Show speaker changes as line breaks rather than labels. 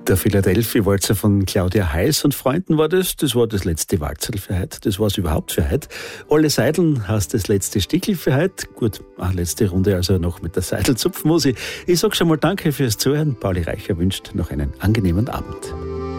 Der Philadelphia-Walzer von Claudia Heiss und Freunden war das. Das war das letzte Walzerl für heute. Das war es überhaupt für heute. Alle Seideln heißt das letzte Stickel für heute. Gut, letzte Runde also noch mit der Seidelzupfmusik. Ich sag schon mal danke fürs Zuhören. Pauli Reicher wünscht noch einen angenehmen Abend.